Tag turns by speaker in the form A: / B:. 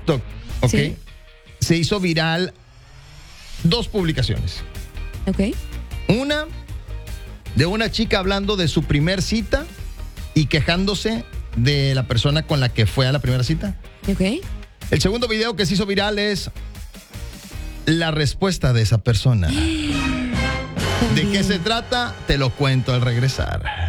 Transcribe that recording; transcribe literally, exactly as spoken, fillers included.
A: TikTok, ¿ok?
B: Sí.
A: Se hizo viral dos publicaciones.
B: Ok.
A: Una de una chica hablando de su primer cita y quejándose de la persona con la que fue a la primera cita.
B: Ok.
A: El segundo video que se hizo viral es la respuesta de esa persona. ¿De qué se trata? Te lo cuento al regresar.